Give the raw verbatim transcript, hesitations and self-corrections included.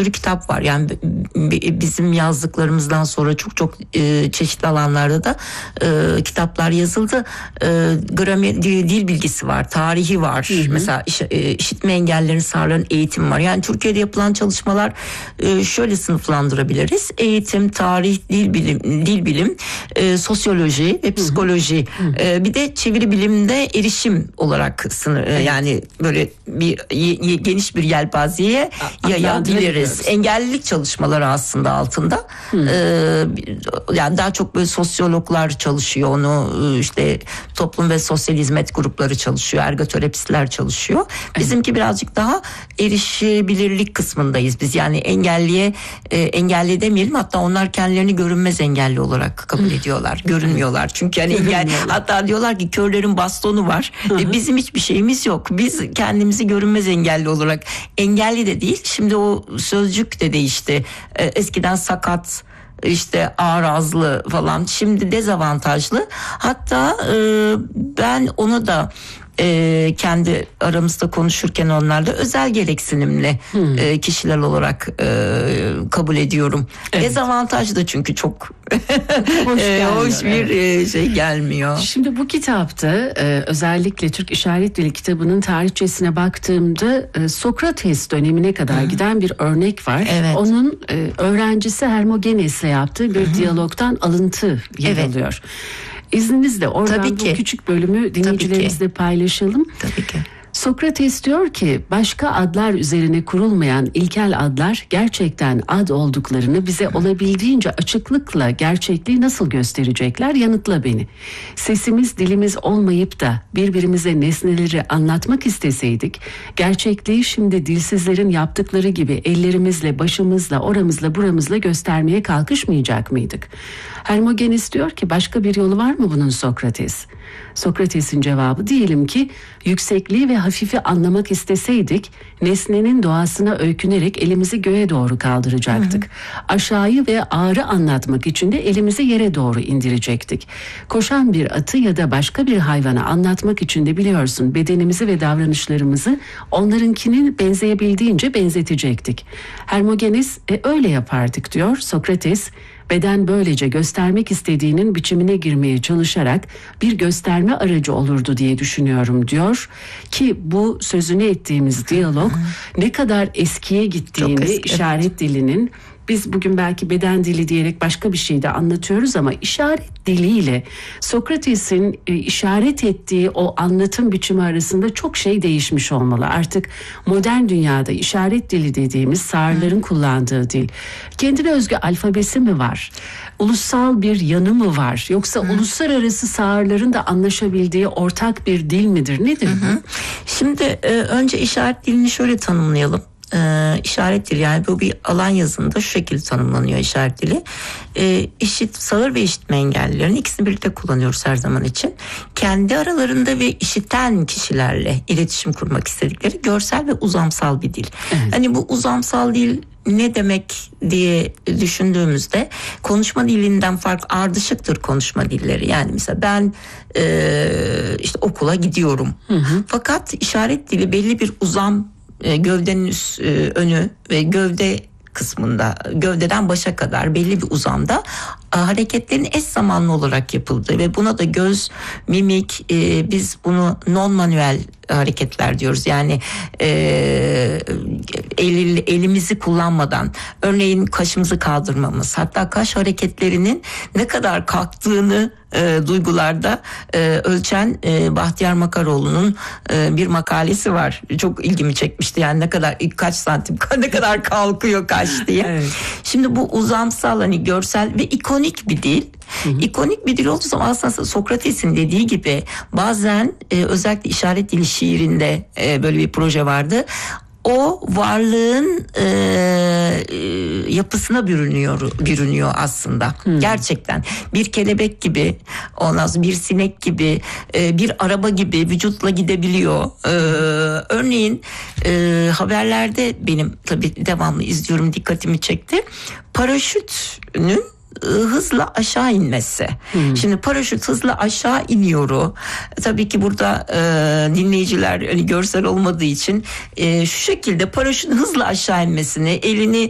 sürü kitap var. Yani bizim yazdıklarımızdan sonra çok çok e, çeşitli alanlarda da e, kitaplar yazıldı. E, gramer, dil, dil bilgisi var, tarihi var. Hı hı. Mesela iş, e, işitme engellilerini sağlayan eğitim var. Yani Türkiye'de yapılan çalışmalar e, şöyle sınıflandırabiliriz. Eğitim, tarih, dil bilim, dil bilim, e, sosyoloji ve psikoloji. Hı hı. E, bir de çeviri bilimde erişim olarak sınır, e, yani böyle bir y- geniş bir yelpazeye yayabiliriz. Engellilik çalışmaları aslında altında. Hmm. Ee, yani daha çok böyle sosyologlar çalışıyor onu, işte toplum ve sosyal hizmet grupları çalışıyor, ergoterapistler çalışıyor. Bizimki evet. birazcık daha erişebilirlik kısmındayız biz. Yani engelliye e, engelli demeyelim, hatta onlar kendilerini görünmez engelli olarak kabul ediyorlar. Görünmüyorlar. Çünkü yani engelli, hatta diyorlar ki körlerin bastonu var. e, bizim hiçbir şeyimiz yok. Biz kendimizi görünmez engelli olarak, engelli de değil. Şimdi o sözcük de değişti. Ee, eskiden sakat, işte arazlı falan, şimdi dezavantajlı. Hatta e, ben onu da e, kendi aramızda konuşurken onlarla özel gereksinimli hmm. e, kişiler olarak e, kabul ediyorum. Evet. Dezavantajlı çünkü çok hoş, e, hoş bir evet. şey gelmiyor. Şimdi bu kitapta e, özellikle Türk İşaret Dili kitabının tarihçesine baktığımda e, Sokrates dönemine kadar hmm. giden bir örnek var. Evet. Onun e, öğrencisi Hermogenes'le yaptığı bir hmm. diyalogtan alıntı yer evet. alıyor. İzninizle oradan bu küçük bölümü dinleyicilerimizle paylaşalım. Tabii ki. Sokrates diyor ki, başka adlar üzerine kurulmayan ilkel adlar gerçekten ad olduklarını bize olabildiğince açıklıkla gerçekliği nasıl gösterecekler? Yanıtla beni. Sesimiz, dilimiz olmayıp da birbirimize nesneleri anlatmak isteseydik, gerçekliği şimdi dilsizlerin yaptıkları gibi ellerimizle, başımızla, oramızla, buramızla göstermeye kalkışmayacak mıydık? Hermogenes diyor ki, başka bir yolu var mı bunun Sokrates? Sokrates'in cevabı, diyelim ki yüksekliği ve hafifi anlamak isteseydik, nesnenin doğasına öykünerek elimizi göğe doğru kaldıracaktık. Hı hı. Aşağıyı ve ağrı anlatmak için de elimizi yere doğru indirecektik. Koşan bir atı ya da başka bir hayvanı anlatmak için de biliyorsun bedenimizi ve davranışlarımızı onlarınkinin benzeyebildiğince benzetecektik. Hermogenes, e, öyle yapardık diyor. Sokrates, beden böylece göstermek istediğinin biçimine girmeye çalışarak bir gösterme aracı olurdu diye düşünüyorum diyor. Ki bu sözünü ettiğimiz diyalog ne kadar eskiye gittiğini eski, işaret evet. dilinin, biz bugün belki beden dili diyerek başka bir şey de anlatıyoruz ama işaret diliyle Sokrates'in e, işaret ettiği o anlatım biçimi arasında çok şey değişmiş olmalı. Artık modern dünyada işaret dili dediğimiz sağırların hmm. kullandığı dil. Kendine özgü alfabesi mi var? Ulusal bir yanı mı var? Yoksa hmm. uluslararası sağırların da anlaşabildiği ortak bir dil midir? Nedir bu? Hmm. Şimdi e, önce işaret dilini şöyle tanımlayalım. Ee, işaret dili, yani bu bir alan yazında şu şekilde tanımlanıyor işaret dili. Ee, işit, sağır ve işitme engellilerin ikisini birlikte kullanıyoruz her zaman için. Kendi aralarında ve işiten kişilerle iletişim kurmak istedikleri görsel ve uzamsal bir dil. Evet. Hani bu uzamsal dil ne demek diye düşündüğümüzde konuşma dilinden farklı, ardışıktır konuşma dilleri. Yani mesela ben e, işte okula gidiyorum. Hı hı. Fakat işaret dili belli bir uzam, gövdenin üst, önü ve gövde kısmında, gövdeden başa kadar belli bir uzamda hareketlerin eş zamanlı olarak yapıldığı ve buna da göz, mimik, e, biz bunu non manuel hareketler diyoruz. Yani e, el, elimizi kullanmadan, örneğin kaşımızı kaldırmamız, hatta kaş hareketlerinin ne kadar kalktığını e, duygularda e, ölçen e, Bahtiyar Makaroğlu'nun e, bir makalesi var. Çok ilgimi çekmişti. Yani ne kadar, kaç santim, ne kadar kalkıyor kaş diye. Evet. Şimdi bu uzamsal, hani görsel ve ikonik bir dil. Hı hı. İkonik bir dil olduğu zaman aslında Sokrates'in dediği gibi bazen e, özellikle işaret dili şiirinde e, böyle bir proje vardı. O varlığın e, yapısına bürünüyor, bürünüyor aslında. Hmm. Gerçekten bir kelebek gibi, ondan sonra bir sinek gibi, e, bir araba gibi vücutla gidebiliyor. E, örneğin e, haberlerde benim tabii devamlı izliyorum, dikkatimi çekti. Paraşütünün hızla aşağı inmesi. Hmm. Şimdi paraşüt hızla aşağı iniyoru. Tabii ki burada e, dinleyiciler hani görsel olmadığı için e, şu şekilde paraşütün hızla aşağı inmesini, elini